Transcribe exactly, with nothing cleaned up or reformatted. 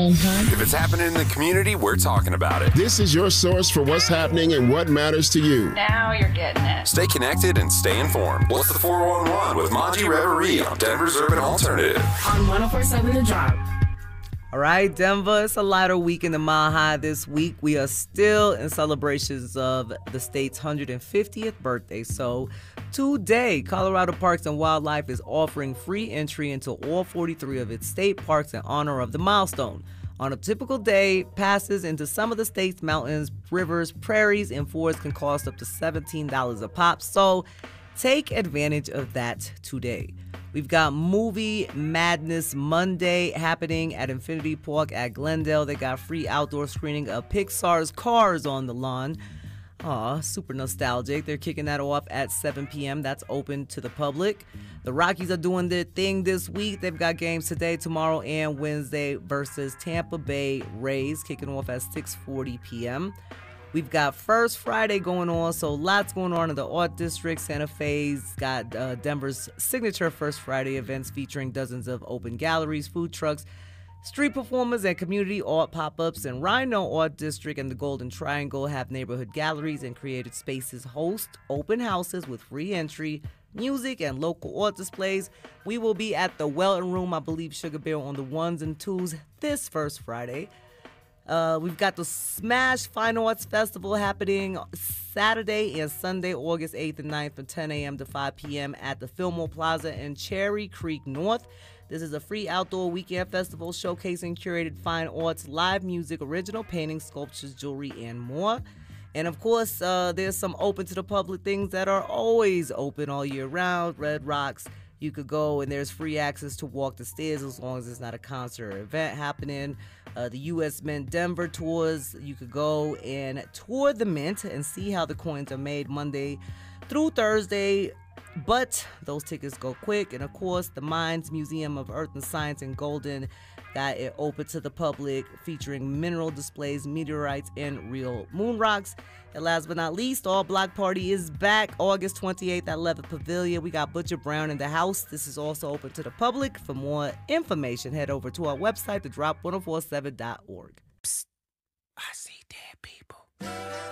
Mm-hmm. If it's happening in the community, we're talking about it. This is your source for what's happening and what matters to you. Now you're getting it. Stay connected and stay informed. What's the four one one with Monty Reverie on Denver's Urban Alternative? On one oh four point seven The Drop. All right, Denver, it's a lighter week in the Mile High this week. We are still in celebrations of the state's one hundred fiftieth birthday. So today, Colorado Parks and Wildlife is offering free entry into all forty-three of its state parks in honor of the milestone. On a typical day, passes into some of the state's mountains, rivers, prairies, and forests can cost up to seventeen dollars a pop. So take advantage of that today. We've got Movie Madness Monday happening at Infinity Park at Glendale. They got free outdoor screening of Pixar's Cars on the lawn. Aw, super nostalgic. They're kicking that off at seven p.m. That's open to the public. The Rockies are doing their thing this week. They've got games today, tomorrow, and Wednesday versus Tampa Bay Rays, kicking off at six forty p.m. We've got First Friday going on, so lots going on in the Art District. Santa Fe's got uh, Denver's signature First Friday events featuring dozens of open galleries, food trucks, street performers, and community art pop-ups. And Rhino Art District and the Golden Triangle have neighborhood galleries and created spaces host open houses with free entry, music, and local art displays. We will be at the Welton Room, I believe Sugar Bear on the ones and twos this First Friday. Uh, we've got the Smash Fine Arts Festival happening Saturday and Sunday, August eighth and ninth from ten a.m. to five p.m. at the Fillmore Plaza in Cherry Creek North. This is a free outdoor weekend festival showcasing curated fine arts, live music, original paintings, sculptures, jewelry, and more. And of course, uh, there's some open to the public things that are always open all year round. Red Rocks, you could go, and there's free access to walk the stairs as long as it's not a concert or event happening. Uh, the U S Mint Denver tours, you could go and tour the Mint and see how the coins are made Monday through Thursday. But those tickets go quick. And of course, the Mines Museum of Earth and Science in Golden got it open to the public, featuring mineral displays, meteorites, and real moon rocks. And last but not least, All Block Party is back August twenty-eighth at Levitt Pavilion. We got Butcher Brown in the house. This is also open to the public. For more information, head over to our website, the drop ten forty-seven dot org. Psst, I see dead people.